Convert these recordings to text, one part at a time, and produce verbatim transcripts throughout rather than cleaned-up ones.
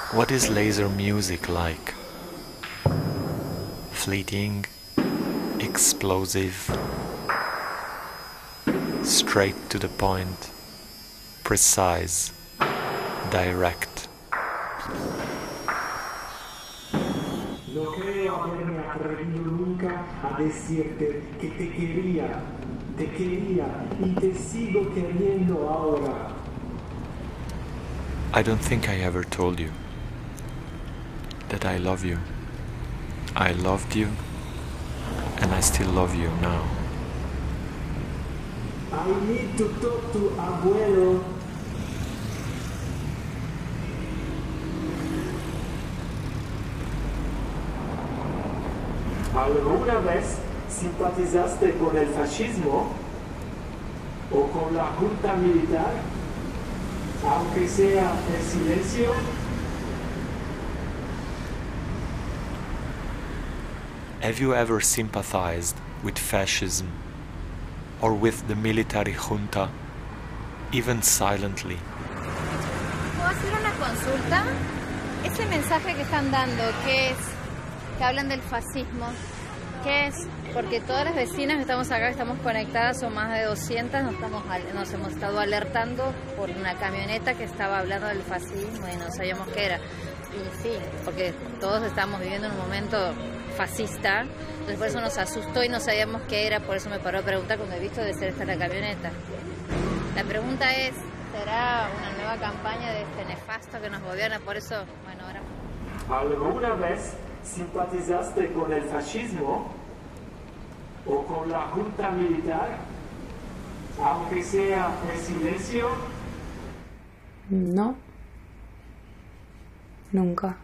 What is laser music like? Fleeting, explosive, straight to the point, precise, direct. No creo haberme atrevido nunca a decirte que te quería, te quería y te sigo queriendo ahora. I don't think I ever told you that I love you. I loved you, and I still love you now. I need to talk to abuelo. ¿Alguna vez simpatizaste con el fascismo o con la junta militar, aunque sea en silencio? Have you ever sympathized with fascism or with the military junta, even silently? ¿Puedo hacer una consulta? Ese mensaje que están dando, ¿qué es? Que hablan del fascismo, ¿qué es? Porque todas las vecinas que estamos acá, que estamos conectadas, son más de doscientas, nos, estamos, nos hemos estado alertando por una camioneta que estaba hablando del fascismo y no sabíamos qué era. Y sí, porque todos estamos viviendo en un momento fascista, entonces por eso nos asustó y no sabíamos qué era, por eso me paró a preguntar cuando he visto de ser esta la camioneta. La pregunta es, ¿será una nueva campaña de este nefasto que nos gobierna? Por eso, bueno, ahora... ¿Alguna vez simpatizaste con el fascismo o con la junta militar, aunque sea en silencio? No. Nunca.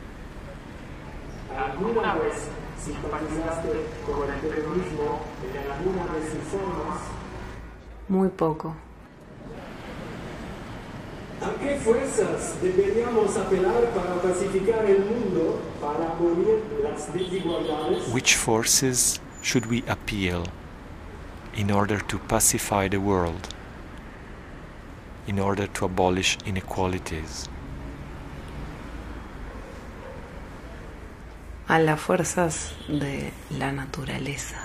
¿Alguna vez simpatizaste con el terrorismo en alguna de sus formas? Muy poco. ¿A qué fuerzas deberíamos apelar para pacificar el mundo, para abolir las desigualdades? Which forces should we appeal in order to pacify the world, in order to abolish inequalities? A las fuerzas de la naturaleza.